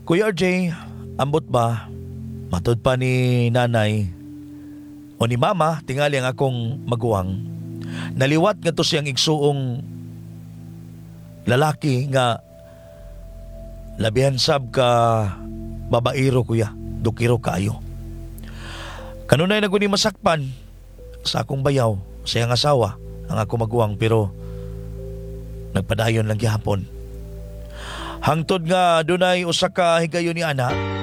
Kuya RJ, ambot ba? Matod pa ni nanay o ni mama tingali ang akong maguwang. Naliwat nga to siyang igsuong lalaki nga labihan sab ka babairo kuya, dukiro kaayo. Kanunay na guni masakpan sa akong bayaw, sa iyang asawa, ang ako maguwang pero nagpadayon lang gihapon. Hangtod nga dunay usa ka higayon ni ana